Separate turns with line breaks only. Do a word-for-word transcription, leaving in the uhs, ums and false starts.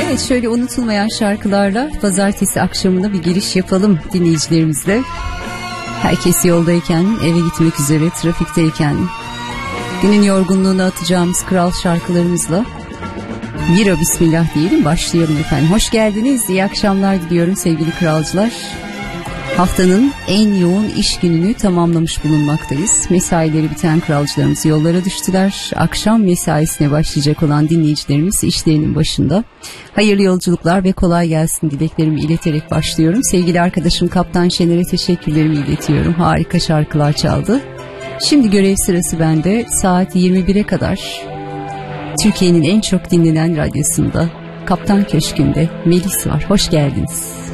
Evet, şöyle unutulmayan şarkılarla pazartesi akşamına bir giriş yapalım dinleyicilerimizle. Herkes yoldayken, eve gitmek üzere, trafikteyken, günün yorgunluğunu atacağımız kral şarkılarımızla Vira bismillah diyelim, başlayalım efendim. Hoş geldiniz, iyi akşamlar diliyorum sevgili kralcılar. Haftanın en yoğun iş gününü tamamlamış bulunmaktayız. Mesaileri biten kralcılarımız yollara düştüler. Akşam mesaisine başlayacak olan dinleyicilerimiz işlerinin başında. Hayırlı yolculuklar ve kolay gelsin dileklerimi ileterek başlıyorum. Sevgili arkadaşım Kaptan Şener'e teşekkürlerimi iletiyorum. Harika şarkılar çaldı. Şimdi görev sırası bende. Saat yirmi bire kadar Türkiye'nin en çok dinlenen radyosunda, Kaptan Köşkü'nde Melis var. Hoş geldiniz.